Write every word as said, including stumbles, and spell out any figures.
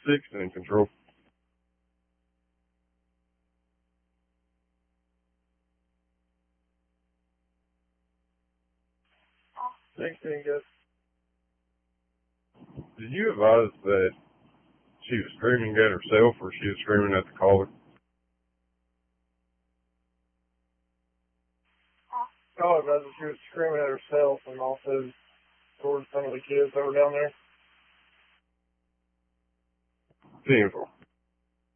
Six in control. Sixteen, good. Did you advise that she was screaming at herself or she was screaming at the caller? Oh, I imagine she was screaming at herself and also towards some of the kids that were down there. Painful.